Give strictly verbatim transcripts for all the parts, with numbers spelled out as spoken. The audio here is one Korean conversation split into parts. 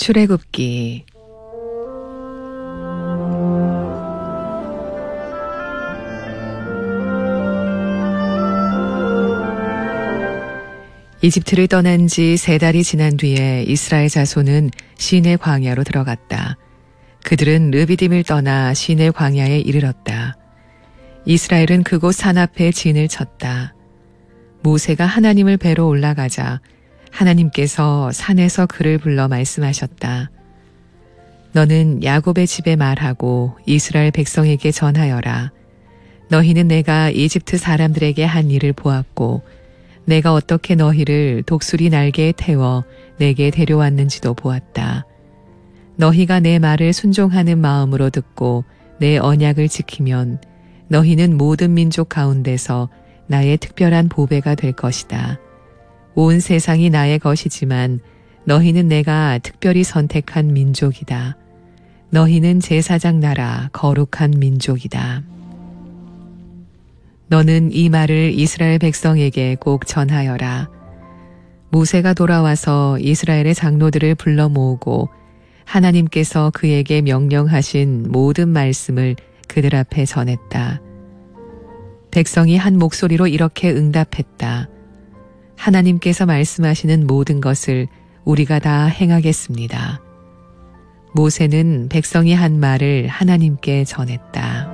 출애굽기 이집트를 떠난 지 세 달이 지난 뒤에 이스라엘 자손은 시내 광야로 들어갔다. 그들은 르비딤을 떠나 시내 광야에 이르렀다. 이스라엘은 그곳 산 앞에 진을 쳤다. 모세가 하나님을 뵈러 올라가자 하나님께서 산에서 그를 불러 말씀하셨다. 너는 야곱의 집에 말하고 이스라엘 백성에게 전하여라. 너희는 내가 이집트 사람들에게 한 일을 보았고 내가 어떻게 너희를 독수리 날개에 태워 내게 데려왔는지도 보았다. 너희가 내 말을 순종하는 마음으로 듣고 내 언약을 지키면 너희는 모든 민족 가운데서 나의 특별한 보배가 될 것이다. 온 세상이 나의 것이지만 너희는 내가 특별히 선택한 민족이다. 너희는 제사장 나라 거룩한 민족이다. 너는 이 말을 이스라엘 백성에게 꼭 전하여라. 모세가 돌아와서 이스라엘의 장로들을 불러 모으고 하나님께서 그에게 명령하신 모든 말씀을 그들 앞에 전했다. 백성이 한 목소리로 이렇게 응답했다. 하나님께서 말씀하시는 모든 것을 우리가 다 행하겠습니다. 모세는 백성이 한 말을 하나님께 전했다.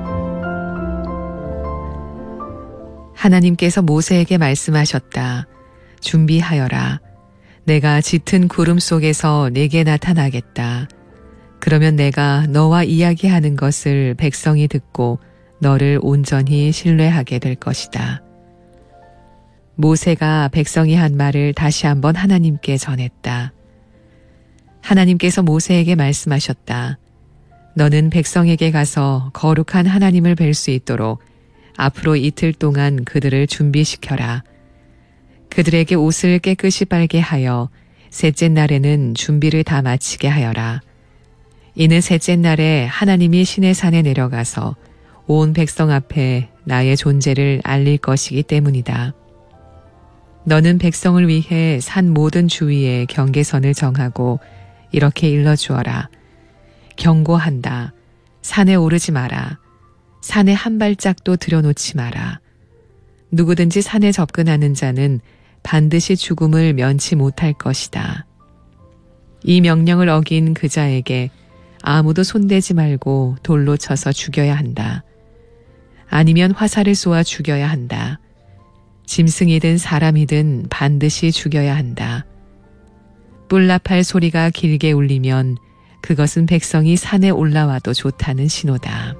하나님께서 모세에게 말씀하셨다. 준비하여라. 내가 짙은 구름 속에서 내게 나타나겠다. 그러면 내가 너와 이야기하는 것을 백성이 듣고 너를 온전히 신뢰하게 될 것이다. 모세가 백성이 한 말을 다시 한번 하나님께 전했다. 하나님께서 모세에게 말씀하셨다. 너는 백성에게 가서 거룩한 하나님을 뵐 수 있도록 앞으로 이틀 동안 그들을 준비시켜라. 그들에게 옷을 깨끗이 빨게 하여 셋째 날에는 준비를 다 마치게 하여라. 이는 셋째 날에 하나님이 시내산에 내려가서 온 백성 앞에 나의 존재를 알릴 것이기 때문이다. 너는 백성을 위해 산 모든 주위에 경계선을 정하고 이렇게 일러주어라. 경고한다. 산에 오르지 마라. 산에 한 발짝도 들여놓지 마라. 누구든지 산에 접근하는 자는 반드시 죽음을 면치 못할 것이다. 이 명령을 어긴 그 자에게 아무도 손대지 말고 돌로 쳐서 죽여야 한다. 아니면 화살을 쏘아 죽여야 한다. 짐승이든 사람이든 반드시 죽여야 한다. 뿔나팔 소리가 길게 울리면 그것은 백성이 산에 올라와도 좋다는 신호다.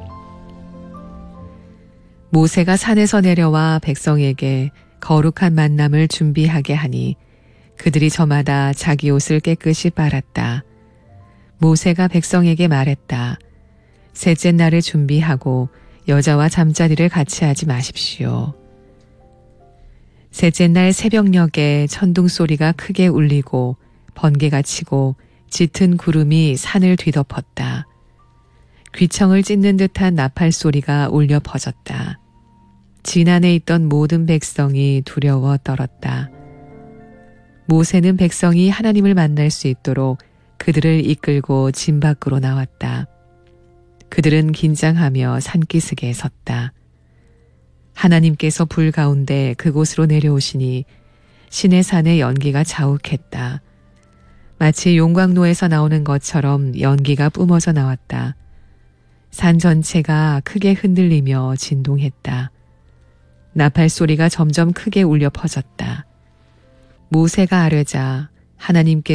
모세가 산에서 내려와 백성에게 거룩한 만남을 준비하게 하니 그들이 저마다 자기 옷을 깨끗이 빨았다. 모세가 백성에게 말했다. 셋째 날을 준비하고 여자와 잠자리를 같이 하지 마십시오. 셋째 날 새벽녘에 천둥 소리가 크게 울리고 번개가 치고 짙은 구름이 산을 뒤덮었다. 귀청을 찢는 듯한 나팔 소리가 울려 퍼졌다. 진안에 있던 모든 백성이 두려워 떨었다. 모세는 백성이 하나님을 만날 수 있도록 그들을 이끌고 진 밖으로 나왔다. 그들은 긴장하며 산기슭에 섰다. 하나님께서 불 가운데 그곳으로 내려오시니 시내산의 연기가 자욱했다. 마치 용광로에서 나오는 것처럼 연기가 뿜어져 나왔다. 산 전체가 크게 흔들리며 진동했다. 나팔 소리가 점점 크게 울려 퍼졌다. 모세가 아뢰자 하나님께